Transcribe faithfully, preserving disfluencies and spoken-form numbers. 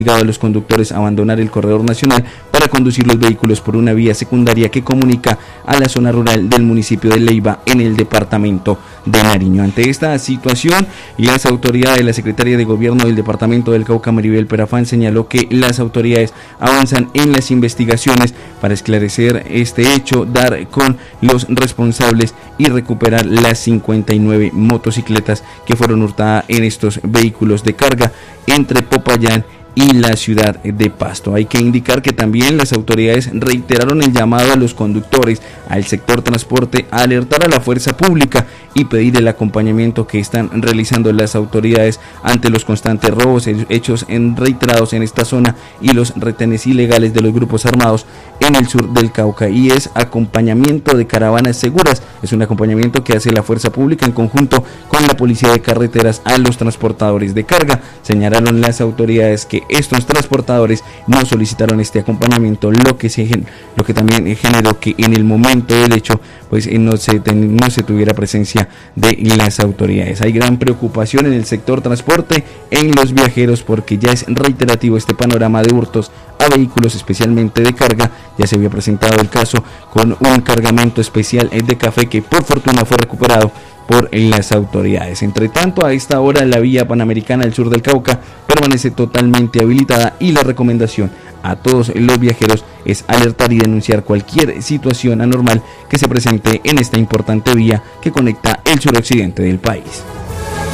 obligado a los conductores a abandonar el corredor nacional para conducir los vehículos por una vía secundaria que comunica a la zona rural del municipio de Leiva en el departamento de Nariño. Ante esta situación, las autoridades, la secretaria de gobierno del departamento del Cauca, Maribel Perafán, señaló que las autoridades avanzan en las investigaciones para esclarecer este hecho, dar con los responsables y recuperar las cincuenta y nueve motocicletas que fueron hurtadas en estos vehículos de carga entre Popayán y la ciudad de Pasto. Hay que indicar que también las autoridades reiteraron el llamado a los conductores, al sector transporte, a alertar a la fuerza pública y pedir el acompañamiento que están realizando las autoridades ante los constantes robos hechos en reiterados en esta zona y los retenes ilegales de los grupos armados en el sur del Cauca. Y es acompañamiento de caravanas seguras, es un acompañamiento que hace la fuerza pública en conjunto con la policía de carreteras a los transportadores de carga. Señalaron las autoridades que estos transportadores no solicitaron este acompañamiento, lo que se lo que también generó que en el momento del hecho pues no se ten, no se tuviera presencia de las autoridades. Hay gran preocupación en el sector transporte, en los viajeros, porque ya es reiterativo este panorama de hurtos a vehículos, especialmente de carga. Ya se había presentado el caso con un cargamento especial de café que por fortuna fue recuperado por las autoridades. Entre tanto, a esta hora la vía panamericana al sur del Cauca permanece totalmente habilitada y la recomendación a todos los viajeros es alertar y denunciar cualquier situación anormal que se presente en esta importante vía que conecta el suroccidente del país.